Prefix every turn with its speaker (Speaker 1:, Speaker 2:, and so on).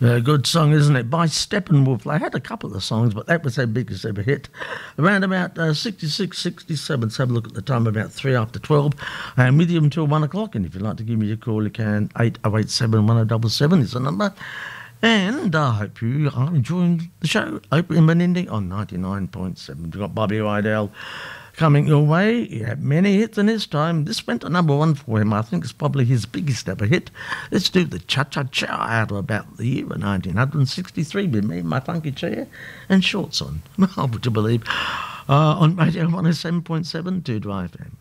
Speaker 1: A good song, isn't it? By Steppenwolf. They had a couple of songs, but that was their biggest ever hit. Around about 66, 67. Let's have a look at the time, about 3 after 12. And with you until 1 o'clock. And if you'd like to give me a call, you can. 8087 1077 is the number. And I hope you are enjoying the show. Opening and ending on 99.7. We've got Bobby Rydell coming your way. He had many hits in his time. This went to number 1 for him. I think it's probably his biggest ever hit. Let's do the Cha-Cha-Cha out of about the year of 1963 with me, my funky chair, and shorts on. Would you believe? On Radio 107.7 to Drive FM.